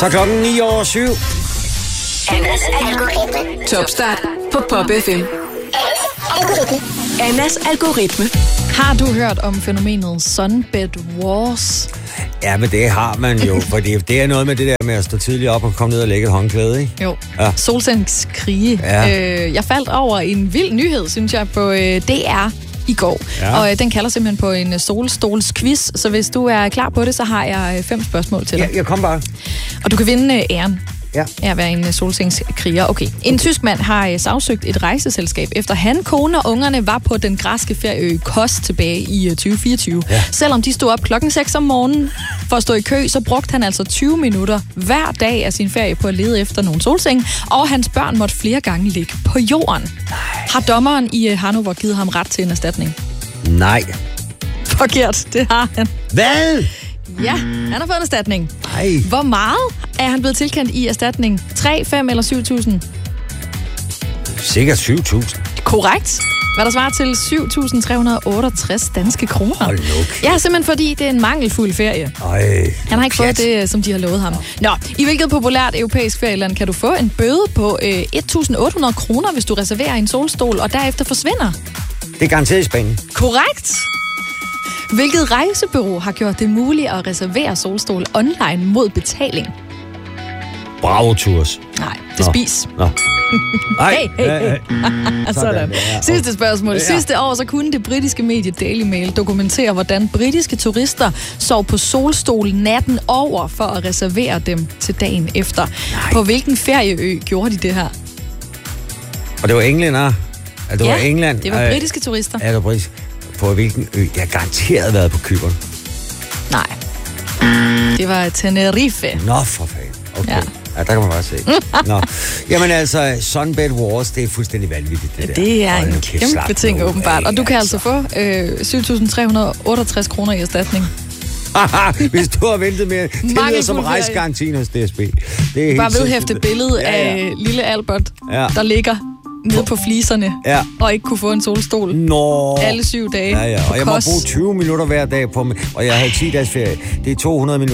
Så klokken 9:07. Annas algoritme. Topstart på Pop FM. Annas algoritme. Har du hørt om fænomenet Sunbed Wars? Ja, men det har man jo, fordi det er noget med det der med at stå tidligt op og komme ned og lægge et håndklæde, ikke? Jo. Ja. Solsengskrige. Ja. Jeg faldt over en vild nyhed, synes jeg, på DR i går. Ja. Og den kalder simpelthen på en solstolsquiz, så hvis du er klar på det, så har jeg 5 spørgsmål til dig. Ja, jeg kom bare. Og du kan vinde æren. Ja. At være en solsengskriger. Okay. En tysk mand har sagsøgt et rejseselskab, efter han, kone og ungerne var på den græske ferieø Kos tilbage i 2024. Ja. Selvom de stod op klokken 6 om morgenen for at stå i kø, så brugte han altså 20 minutter hver dag af sin ferie på at lede efter nogle solsenge, og hans børn måtte flere gange ligge på jorden. Nej. Har dommeren i Hannover givet ham ret til en erstatning? Nej. Forkert, det har han. Hvad? Ja, han har fået en erstatning. Nej. Hvor meget er han blevet tilkendt i erstatning? 3, 5 eller 7.000? Sikkert 7.000. Korrekt. Hvad der svarer til 7.368 danske kroner. Hold nu kæft. Ja, simpelthen fordi det er en mangelfuld ferie. Han har ikke fået det, som de har lovet ham. Nå, i hvilket populært europæisk ferieland kan du få en bøde på 1.800 kroner, hvis du reserverer en solstol, og derefter forsvinder? Det er garanteret i Spanien. Korrekt. Hvilket rejsebureau har gjort det muligt at reservere solstol online mod betaling? Bravo Tours. Nej, det spis. Nå. Hey. Sådan. Sidste spørgsmål. Ja. Sidste år så kunne det britiske medie Daily Mail dokumentere, hvordan britiske turister sov på solstol natten over for at reservere dem til dagen efter. Nej. På hvilken ferieø gjorde de det her? Og det var englænder. Det var England. Det var britiske turister. Ja, det var britisk. På hvilken ø? Jeg har garanteret været på Cypern. Nej. Det var Tenerife. Nå, for fanden. Okay. Ja. Ja, der kan man bare se. Nå. Jamen altså, Sunbed Wars, det er fuldstændig vanvittigt, det der. Det er Hold nu en kæft, kæmpe slap ting, nu åbenbart. af, Og du kan altså få 7.368 kroner i erstatning. Hvis du har ventet med, det lyder som Mangelfuld ferie. rejsegarantien hos DSB. Det er Bare helt vedhæfte sindssygt. billedet af lille Albert, der ligger nede på fliserne, og ikke kunne få en solstol. Nå. Alle 7 dage. Ja, og jeg må bruge 20 minutter hver dag på mig, og jeg havde 10 dages ferie. Det er 200 minutter.